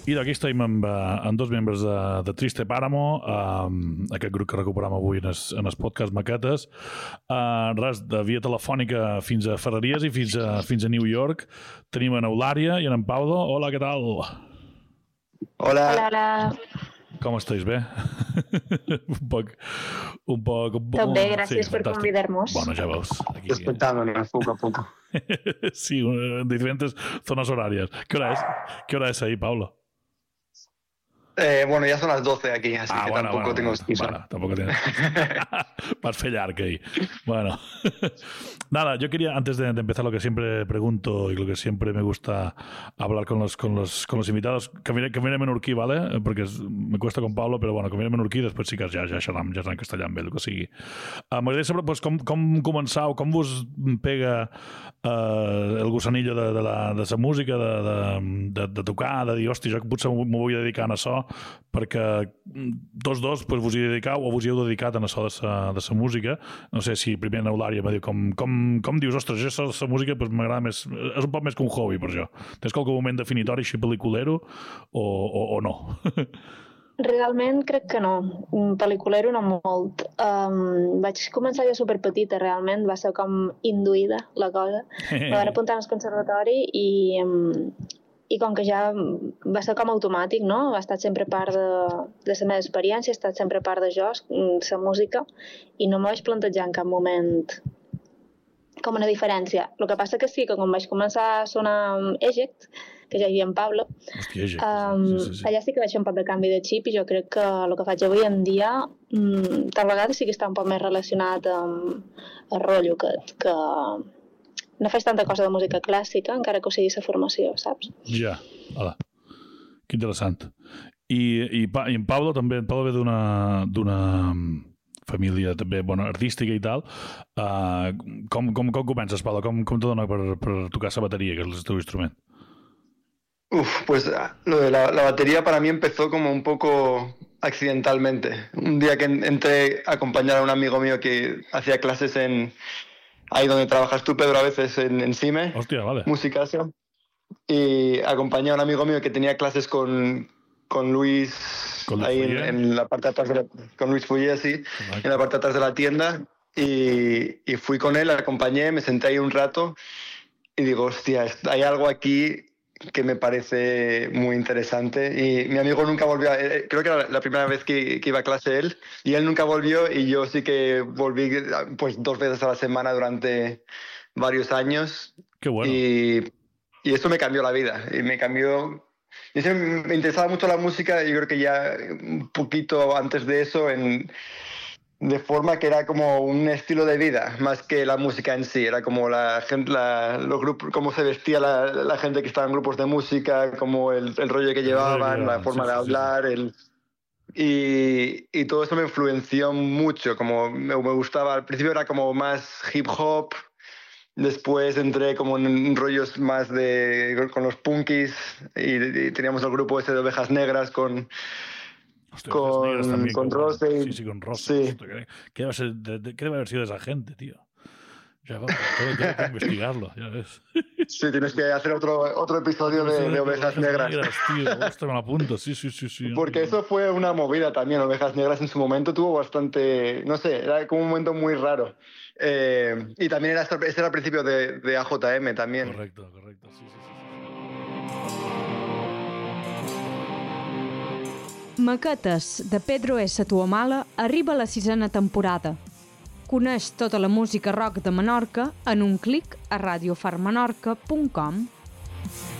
I d'aquí estem amb dos membres de Triste Páramo, aquest grup que recuperam avui en el podcast Maquetes. Res, de via telefònica fins a Ferreries i fins a New York. Tenim en Eulària i en Paulo. Hola, què tal? Hola. Hola. Com estàs? Bé? un poc... Tot bé, gràcies per convidar-nos. Bueno, ja veus. Aquí... Despertándonos poco a poco. Sí, en diferentes zonas horarias. ¿Qué hora es ahí, Paulo? Bueno, ya son las 12 aquí, así que tampoco tengo excusa. Bueno, tampoco tienes vas fer llarg ahí. Bueno, nada, yo quería, antes de empezar, lo que siempre pregunto y lo que siempre me gusta hablar con los invitados, que viene menorquí, ¿vale? Porque me cuesta con Pablo, pero bueno, que viene menorquí, després sí que ja xerram en castellà amb ell, el que sigui. M'agradaria saber pues, com començau, com vos pega el gusanillo de la música, de tocar, de dir, hòstia, jo potser m'ho vull dedicar a això, perquè tots dos pues, vos hi dedicau o vos hi heu dedicat en això de la música. No sé si primer en Eulària va dir com dius, ostres, jo la música pues, m'agrada més, és un poc més que un hobby per jo. Tens qualque moment definitori així pel·liculero o no? Realment crec que no. Pel·liculero no molt. Vaig començar jo superpetita, realment. Va ser com induïda la cosa. Me van apuntar al conservatori i com que ja va ser com automàtic, no? Ha estat sempre part de la meva experiència, ha estat sempre part de jo, la música, i no m'ho vaig plantejar en cap moment com una diferència. El que passa que sí, que quan vaig començar a sonar Eject, que ja hi havia en Pablo, hòstia, Eject, sí. Allà sí que vaig fer un poc de canvi de xip i jo crec que el que faig avui en dia tal vegada sí que està un poc més relacionat amb el rotllo que no faig tanta cosa de música clàssica, encara que ho sigui la formació, saps? Ja, hola. Que interessant. I en Pablo també, en Pablo ve d'una família també, bueno, artística i tal. Com comences, Pablo? Com te dona per tocar la bateria, que és el teu instrument? Pues lo de la batería para mí empezó como un poco accidentalmente. Un día que entré a acompañar a un amigo mío que hacía clases ahí donde trabajas tú, Pedro, a veces en CIME. Hostia, vale. Musicasia. Y acompañé a un amigo mío que tenía clases con Luis, ahí en la parte de atrás con Luis Fuyé, sí, en la parte de atrás de la tienda. Y fui con él, le acompañé, me senté ahí un rato y digo, hostia, hay algo aquí que me parece muy interesante. Y mi amigo nunca volvió, creo que era la primera vez que iba a clase él, y él nunca volvió, y yo sí que volví pues 2 veces a la semana durante varios años. Qué bueno. Y eso me cambió la vida, y me cambió... Yo siempre me interesaba mucho la música, yo creo que ya un poquito antes de eso, de forma que era como un estilo de vida, más que la música en sí. Era como la gente, los grupos, cómo se vestía la gente que estaba en grupos de música, como el rollo que llevaban, la forma de hablar, y todo eso me influenció mucho. Como me gustaba, al principio era como más hip hop, después entré como en rollos más con los punkis, y teníamos el grupo ese de Ovejas Negras con... Hostia, con Rose. Sí, con Rose. Sí. ¿Qué debe haber sido de esa gente, tío? Ya, tengo que investigarlo, ya ves. Sí, tienes que hacer otro episodio de Ovejas Negras. Tío, hostia, me lo apunto, sí. Porque eso fue una movida también. Ovejas Negras en su momento tuvo bastante... No sé, era como un momento muy raro. Y también ese era el principio de AJM también. Correcto, sí. Maquetes, de Pedro S. Tuamala, arriba a la 6ª temporada. Coneix tota la música rock de Menorca en un clic a radiofarmenorca.com.